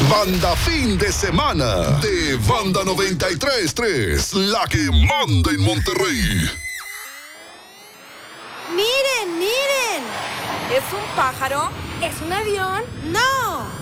Banda Fin de Semana de Banda 93.3, la que manda en Monterrey. ¡Miren, miren! ¿Es un pájaro? ¿Es un avión? ¡No!